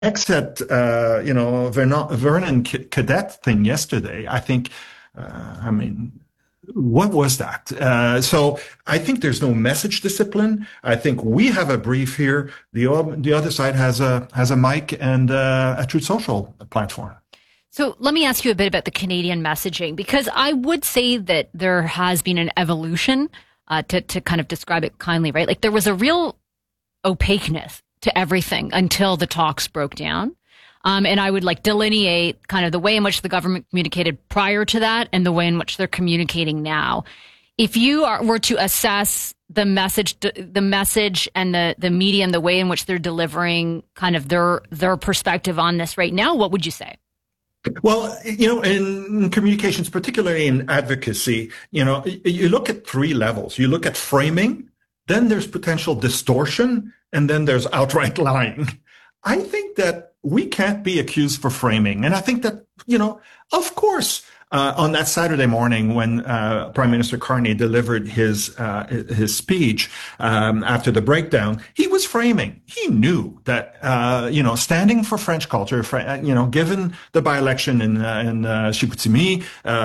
except Vernon Cadet thing yesterday, I think, I mean, what was that? So I think there's no message discipline. I think we have a brief here. The other side has a mic and a Truth Social platform. So let me ask you a bit about the Canadian messaging, because I would say that there has been an evolution, to kind of describe it kindly, right? Like there was a real opaqueness to everything until the talks broke down. And I would like delineate kind of the way in which the government communicated prior to that and the way in which they're communicating now. If you were to assess the message and the media and the way in which they're delivering kind of their perspective on this right now, what would you say? Well, in communications, particularly in advocacy, you look at three levels. You look at framing, then there's potential distortion, and then there's outright lying. I think that we can't be accused for framing. And I think that, of course, on that Saturday morning when Prime Minister Carney delivered his speech after the breakdown, he was framing. He knew that standing for French culture, given the by-election in Chicoutimi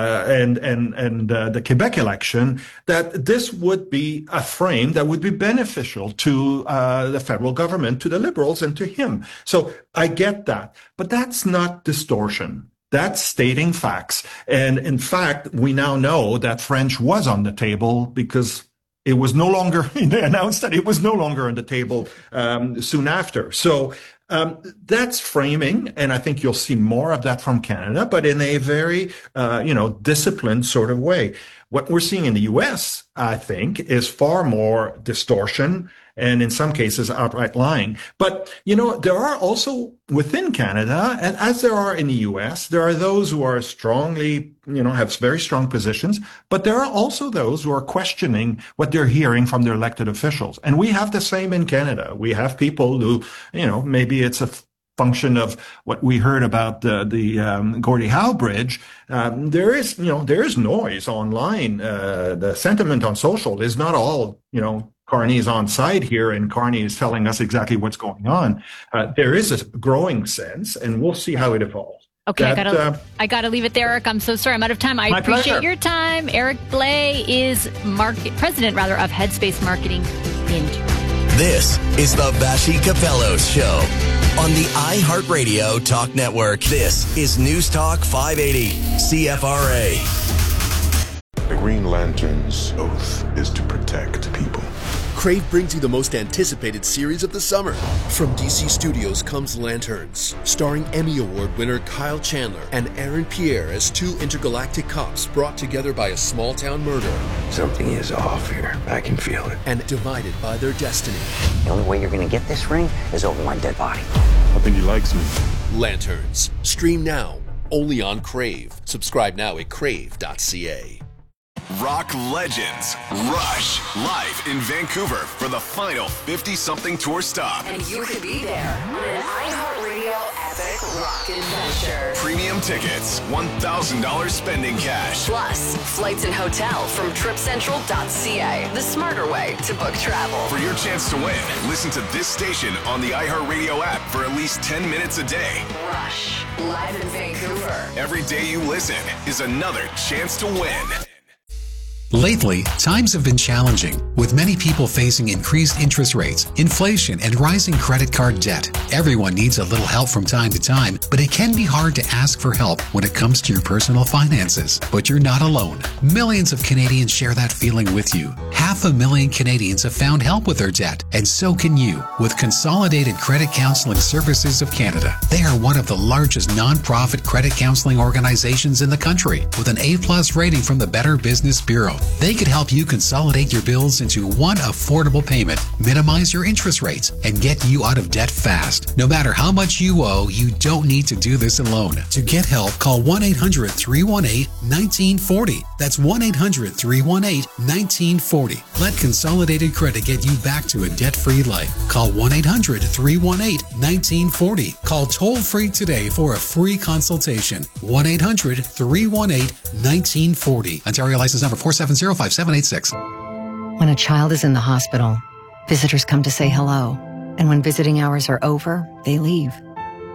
and the Quebec election, that this would be a frame that would be beneficial to the federal government, to the Liberals, and to him. So I get that, but that's not distortion. That's stating facts. And in fact, we now know that French was on the table because it was no longer, they announced that it was no longer on the table soon after. So that's framing. And I think you'll see more of that from Canada, but in a very, disciplined sort of way. What we're seeing in the US, I think, is far more distortion and in some cases outright lying. But, there are also within Canada, and as there are in the US, there are those who are strongly, have very strong positions, but there are also those who are questioning what they're hearing from their elected officials. And we have the same in Canada. We have people who, maybe it's a function of what we heard about the Gordie Howe Bridge. There is noise online. The sentiment on social is not all, Carney is on side here and Carney is telling us exactly what's going on. There is a growing sense, and we'll see how it evolves. Okay, I gotta leave it there, Eric. I'm so sorry, I'm out of time. I appreciate your time. Eric Blais is president of Headspace Marketing in Toronto. This is the Vassy Kapelos Show on the iHeartRadio Talk Network. This is News Talk 580 CFRA. The Green Lantern's oath is to protect people. Crave brings you the most anticipated series of the summer. From DC Studios comes Lanterns, starring Emmy Award winner Kyle Chandler and Aaron Pierre as two intergalactic cops brought together by a small-town murder. Something is off here. I can feel it. And divided by their destiny. The only way you're going to get this ring is over my dead body. I think he likes me. Lanterns. Stream now, only on Crave. Subscribe now at crave.ca. Rock legends Rush live in Vancouver for the final 50-something tour stop. And you could be there on an iHeartRadio epic rock adventure. Premium tickets, $1,000 spending cash. Plus, flights and hotel from TripCentral.ca. The smarter way to book travel. For your chance to win, listen to this station on the iHeartRadio app for at least 10 minutes a day. Rush, live in Vancouver. Every day you listen is another chance to win. Lately, times have been challenging, with many people facing increased interest rates, inflation, and rising credit card debt. Everyone needs a little help from time to time, but it can be hard to ask for help when it comes to your personal finances. But you're not alone. Millions of Canadians share that feeling with you. 500,000 Canadians have found help with their debt, and so can you, with Consolidated Credit Counseling Services of Canada. They are one of the largest non-profit credit counseling organizations in the country, with an A+ rating from the Better Business Bureau. They could help you consolidate your bills into one affordable payment, minimize your interest rates, and get you out of debt fast. No matter how much you owe, you don't need to do this alone. To get help, call 1-800-318-1940. That's 1-800-318-1940. Let Consolidated Credit get you back to a debt-free life. Call 1-800-318-1940. Call toll-free today for a free consultation. 1-800-318-1940. Ontario license number 4705786. When a child is in the hospital, visitors come to say hello. And when visiting hours are over, they leave.